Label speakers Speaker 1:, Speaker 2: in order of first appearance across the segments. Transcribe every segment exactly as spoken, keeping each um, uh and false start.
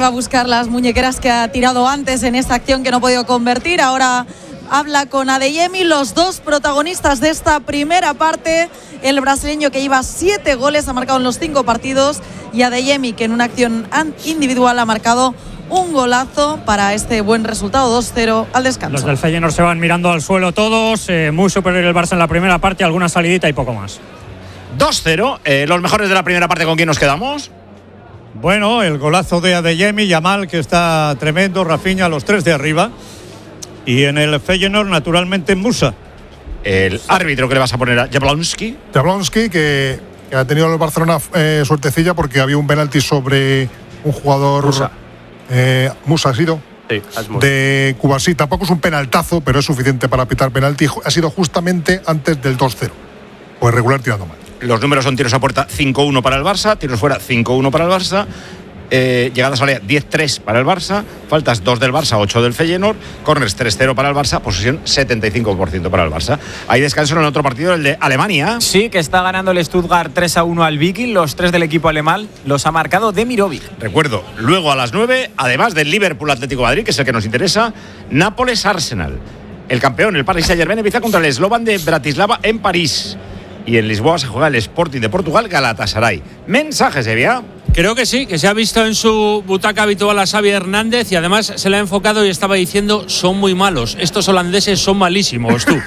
Speaker 1: va a buscar las muñequeras que ha tirado antes en esta acción que no ha podido convertir. Ahora habla con Adeyemi, los dos protagonistas de esta primera parte. El brasileño que lleva siete goles, ha marcado en los cinco partidos, y Adeyemi, que en una acción individual ha marcado un golazo para este buen resultado, dos cero al descanso.
Speaker 2: Los del Feyenoord se van mirando al suelo todos, eh, muy superior el Barça en la primera parte, alguna salidita y poco más.
Speaker 3: dos cero, eh, los mejores de la primera parte, ¿con quién nos quedamos?
Speaker 4: Bueno, el golazo de Adeyemi, Yamal, que está tremendo, Rafinha, los tres de arriba. Y en el Feyenoord, naturalmente, Musa.
Speaker 3: El árbitro que le vas a poner a Jablonski.
Speaker 5: Jablonski, que, que ha tenido el Barcelona eh, suertecilla porque había un penalti sobre un jugador.
Speaker 6: Musa.
Speaker 5: Eh, Musa ha sido.
Speaker 6: Sí, es Musa.
Speaker 5: De Cuba. Sí, tampoco es un penaltazo, pero es suficiente para pitar penalti. Ha sido justamente antes del dos cero. Pues regular tirando mal.
Speaker 3: Los números son tiros a puerta cinco uno para el Barça, tiros fuera cinco uno para el Barça. Eh, llegadas a área diez tres para el Barça, faltas dos del Barça, ocho del Feyenoord, corners tres cero para el Barça, posesión setenta y cinco por ciento para el Barça. Hay descanso en el otro partido, el de Alemania.
Speaker 7: Sí, que está ganando el Stuttgart tres a uno al Viking. Los tres del equipo alemán los ha marcado Demirovic.
Speaker 3: Recuerdo, luego a las nueve, además del Liverpool Atlético de Madrid, que es el que nos interesa, Nápoles Arsenal. El campeón, el Paris Saint-Germain, empieza contra el Slovan de Bratislava en París. Y en Lisboa se juega el Sporting de Portugal, Galatasaray. Mensajes, Evia.
Speaker 8: Creo que sí, que se ha visto en su butaca habitual a Xavi Hernández y además se le ha enfocado y estaba diciendo: son muy malos, estos holandeses son malísimos, tú.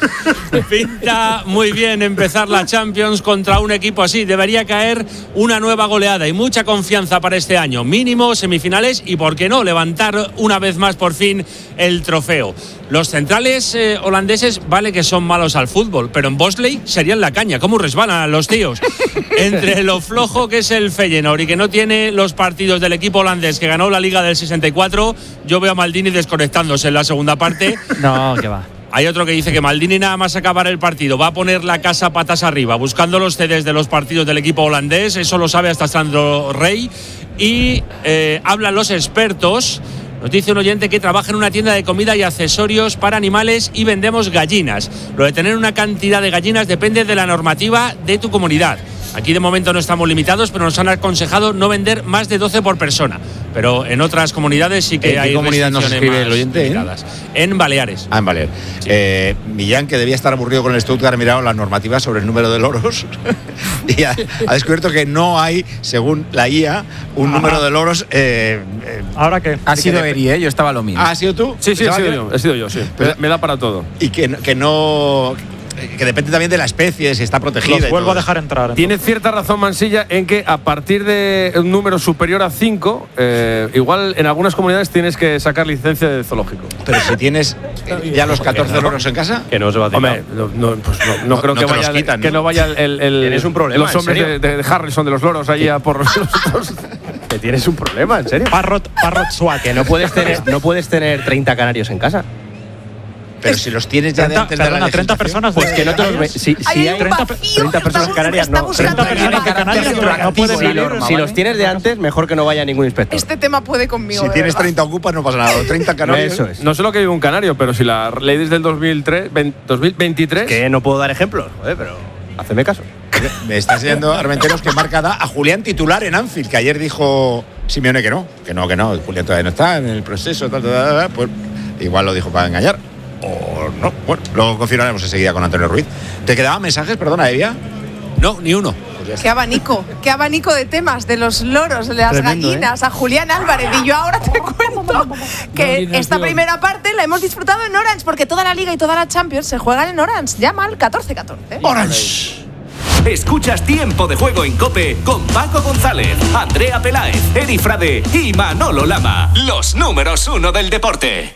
Speaker 8: Pinta muy bien empezar la Champions contra un equipo así. Debería caer una nueva goleada y mucha confianza para este año. Mínimo semifinales y, ¿por qué no?, levantar una vez más por fin el trofeo. Los centrales eh, holandeses vale que son malos al fútbol, pero en Bosley serían la caña. ¿Cómo resbalan los tíos? Entre lo flojo que es el Feyenoord y que no tiene los partidos del equipo holandés que ganó la Liga del sesenta y cuatro, yo veo a Maldini desconectándose en la segunda parte.
Speaker 7: No, que va.
Speaker 8: Hay otro que dice que Maldini, nada más acabar el partido, va a poner la casa patas arriba, buscando los C Ds de los partidos del equipo holandés. Eso lo sabe hasta Sandro Rey. Y eh, hablan los expertos. Nos dice un oyente que trabaja en una tienda de comida y accesorios para animales y vendemos gallinas. Lo de tener una cantidad de gallinas depende de la normativa de tu comunidad. Aquí de momento no estamos limitados, pero nos han aconsejado no vender más de doce por persona. Pero en otras comunidades sí que
Speaker 3: ¿En
Speaker 8: hay
Speaker 3: qué comunidad nos escribe el oyente?
Speaker 8: Limitadas. En Baleares.
Speaker 3: Ah, en Baleares. Sí. Eh, Millán, que debía estar aburrido con el Stuttgart, ha mirado las normativas sobre el número de loros y ha, ha descubierto que no hay, según la I A, un Ajá. número de loros. Eh, eh,
Speaker 2: ¿Ahora qué?
Speaker 7: Ha sido de... Eri, ¿eh? Yo estaba lo mismo.
Speaker 3: ¿Ah, has sido tú?
Speaker 6: Sí, sí, he sido yo. He sido yo, sí. Pero, me da para todo.
Speaker 3: Y que, que no... que depende también de la especie, si está protegida.
Speaker 2: Los vuelvo a dejar entrar.
Speaker 6: Tiene entonces. Cierta razón Mansilla en que a partir de un número superior a cinco, eh, igual en algunas comunidades tienes que sacar licencia de zoológico.
Speaker 3: Pero si tienes ya los catorce loros en casa,
Speaker 6: que no se va a tirar. Hombre, no, no, pues no, no, no creo no que, vaya, quitan, que ¿no? no vaya el, el
Speaker 3: tienes un problema,
Speaker 6: los hombres de, de Harrison de los loros allí a por los otros.
Speaker 9: Que tienes un problema, en serio.
Speaker 2: Parrot, Parrot Swat.
Speaker 9: Que no puedes tener, no puedes tener treinta canarios en casa.
Speaker 3: Pero si los tienes ya
Speaker 2: treinta,
Speaker 3: de antes
Speaker 2: perdona,
Speaker 3: de la
Speaker 2: treinta personas,
Speaker 9: pues que no te los ve. Si, si hay, hay treinta, treinta personas canarias, no.
Speaker 2: treinta personas canarias no pueden salir.
Speaker 9: Si los tienes de antes, mejor que no vaya ningún inspector.
Speaker 10: Este tema puede conmigo.
Speaker 3: Si tienes treinta ocupas, no pasa nada. treinta canarios.
Speaker 6: Eso es. No sé lo que vive un canario, pero si la ley es del dos mil tres, dos mil veintitrés.
Speaker 9: Que no puedo dar ejemplos, joder, pero hacedme caso.
Speaker 3: Me está enseñando Armenteros que marca da a Julián titular en Anfield, que ayer dijo Simeone que no, que no, que no. Julián todavía no está en el proceso, tal, tal, tal, tal, pues igual lo dijo para engañar. O no, bueno, lo confirmaremos enseguida con Antonio Ruiz. ¿Te quedaban mensajes, perdona, Evia?
Speaker 8: No, ni uno.
Speaker 10: Pues qué abanico, qué abanico de temas, de los loros, de las Tremendo, gallinas, ¿eh? A Julián Álvarez. Y yo ahora te cuento que esta primera parte la hemos disfrutado en Orange, porque toda la Liga y toda la Champions se juegan en Orange. Llama al catorce catorce.
Speaker 3: Orange.
Speaker 11: Escuchas Tiempo de Juego en COPE con Paco González, Andrea Peláez, Eri Frade y Manolo Lama. Los números uno del deporte.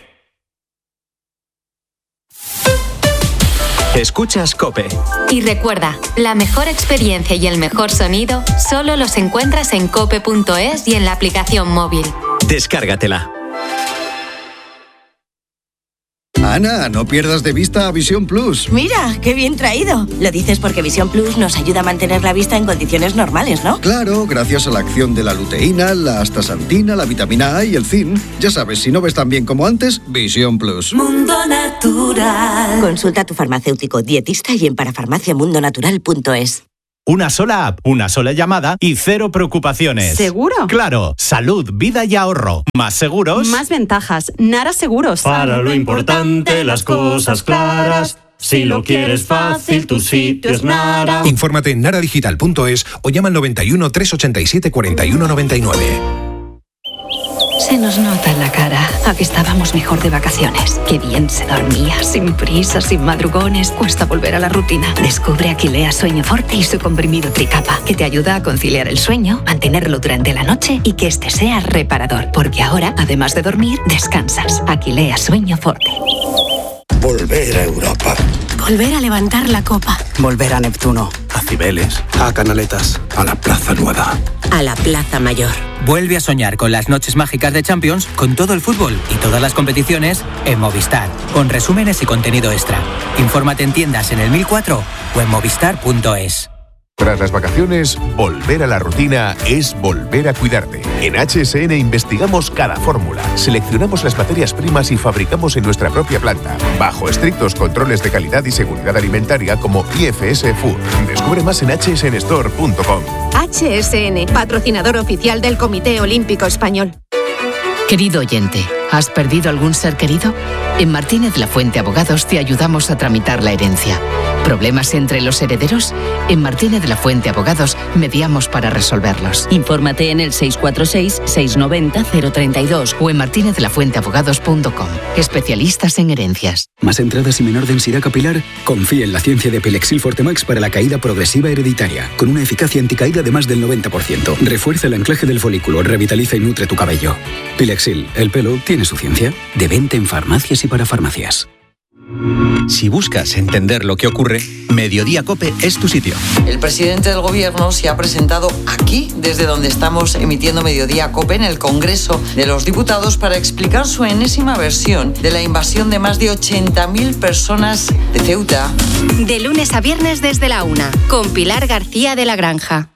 Speaker 12: Escuchas COPE.
Speaker 13: Y recuerda, la mejor experiencia y el mejor sonido solo los encuentras en cope punto es y en la aplicación móvil.
Speaker 12: Descárgatela.
Speaker 14: Ana, no pierdas de vista a Visión Plus.
Speaker 15: Mira, qué bien traído. Lo dices porque Visión Plus nos ayuda a mantener la vista en condiciones normales, ¿no?
Speaker 14: Claro, gracias a la acción de la luteína, la astaxantina, la vitamina A y el zinc. Ya sabes, si no ves tan bien como antes, Visión Plus.
Speaker 15: Mundo Natural. Consulta a tu farmacéutico, dietista y en parafarmaciamundonatural punto es.
Speaker 16: Una sola app, una sola llamada y cero preocupaciones.
Speaker 17: ¿Seguro?
Speaker 16: Claro. Salud, vida y ahorro. Más seguros.
Speaker 17: Más ventajas. Nara Seguros.
Speaker 18: Para lo importante, las cosas claras. Si lo quieres fácil, tu sitio es Nara.
Speaker 19: Infórmate en naradigital punto es o llama al noventa y uno, trescientos ochenta y siete, cuarenta y uno noventa y nueve.
Speaker 20: Se nos nota en la cara a que estábamos mejor de vacaciones. Qué bien se dormía, sin prisa, sin madrugones. Cuesta volver a la rutina. Descubre Aquilea Sueño Forte y su comprimido Tricapa, que te ayuda a conciliar el sueño, mantenerlo durante la noche y que este sea reparador. Porque ahora, además de dormir, descansas. Aquilea Sueño Forte.
Speaker 21: Volver a Europa.
Speaker 15: Volver a levantar la copa.
Speaker 21: Volver a Neptuno. A Cibeles. A Canaletas. A la Plaza Nueva.
Speaker 15: A la Plaza Mayor.
Speaker 22: Vuelve a soñar con las noches mágicas de Champions, con todo el fútbol y todas las competiciones en Movistar, con resúmenes y contenido extra. Infórmate en tiendas en el mil cuatro o en movistar punto es.
Speaker 23: Tras las vacaciones, volver a la rutina es volver a cuidarte. En H S N investigamos cada fórmula, seleccionamos las materias primas y fabricamos en nuestra propia planta, bajo estrictos controles de calidad y seguridad alimentaria como I F S Food. Descubre más en h s n store punto com.
Speaker 24: H S N, patrocinador oficial del Comité Olímpico Español.
Speaker 25: Querido oyente, ¿has perdido algún ser querido? En Martínez La Fuente Abogados te ayudamos a tramitar la herencia. ¿Problemas entre los herederos? En Martínez La Fuente Abogados mediamos para resolverlos.
Speaker 15: Infórmate en el seis cuatro seis, seis nueve cero, cero tres dos
Speaker 25: o en martinez la fuente abogados punto com. Especialistas en herencias.
Speaker 26: ¿Más entradas y menor densidad capilar? Confía en la ciencia de Pilexil Fortemax para la caída progresiva hereditaria, con una eficacia anticaída de más del noventa por ciento. Refuerza el anclaje del folículo, revitaliza y nutre tu cabello. Pilexil, el pelo tiene su ciencia. De venta en farmacias y para farmacias.
Speaker 12: Si buscas entender lo que ocurre, Mediodía COPE es tu sitio.
Speaker 27: El presidente del gobierno se ha presentado aquí, desde donde estamos emitiendo Mediodía COPE, en el Congreso de los Diputados, para explicar su enésima versión de la invasión de más de ochenta mil personas de Ceuta.
Speaker 24: De lunes a viernes desde la una, con Pilar García de la Granja.